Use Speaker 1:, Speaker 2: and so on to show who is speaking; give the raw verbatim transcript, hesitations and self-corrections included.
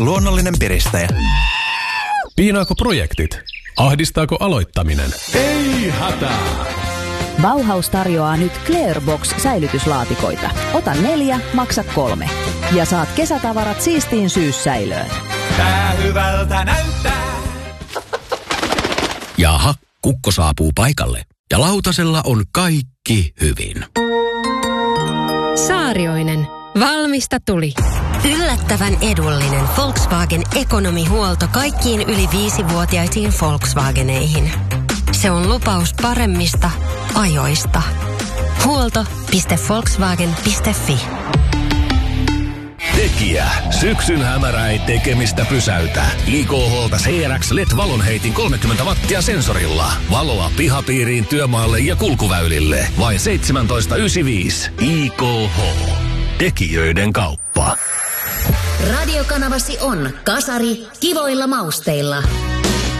Speaker 1: luonnollinen piristäjä.
Speaker 2: Piinaako projektit? Ahdistaako aloittaminen? Ei hätää!
Speaker 3: Bauhaus tarjoaa nyt Clearbox-säilytyslaatikoita. Ota neljä, maksa kolme. Ja saat kesätavarat siistiin syyssäilöön.
Speaker 4: Tää hyvältä näyttää.
Speaker 5: Jaha, kukko saapuu paikalle. Ja lautasella on kaikki hyvin.
Speaker 6: Saarioinen. Valmista tuli.
Speaker 7: Yllättävän edullinen Volkswagen ekonomihuolto kaikkiin yli viisivuotiaisiin Volkswageneihin. Se on lupaus paremmista ajoista. Huolto piste volkswagen piste fi.
Speaker 5: Tekijä. Syksyn hämärä ei tekemistä pysäytä. I K H:lta C R X L E D-valonheitin kolmekymmentä wattia sensorilla. Valoa pihapiiriin, työmaalle ja kulkuväylille. Vain seitsemäntoista yhdeksänkymmentäviisi. I K H. Tekijöiden kauppa.
Speaker 8: Radiokanavasi on Kasari kivoilla mausteilla.